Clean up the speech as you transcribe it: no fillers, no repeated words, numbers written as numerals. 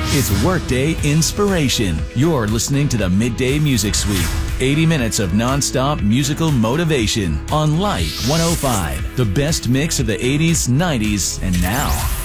It's Workday Inspiration. You're listening to the Midday Music Suite. 80 minutes of non-stop musical motivation on Light 105. The best mix of the 80s, 90s, and now.